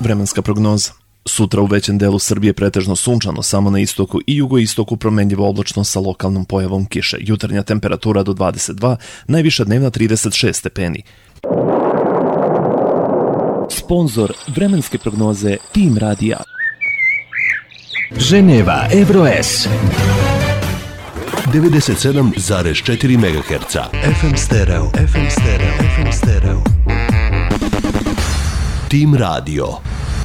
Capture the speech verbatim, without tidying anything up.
Vremenska prognoza. Sutra u većem delu Srbije pretežno sunčano, samo na istoku i jugoistoku promjenjivo oblačno sa lokalnom pojavom kiše. Jutarnja temperatura do dvadeset dva, najviša dnevna trideset šest stepeni. Sponzor vremenske prognoze Tim Radija. Ženeva Evroes devedeset sedam zarez četiri megaherca F M stereo, F M stereo, F M stereo. Tim Radio.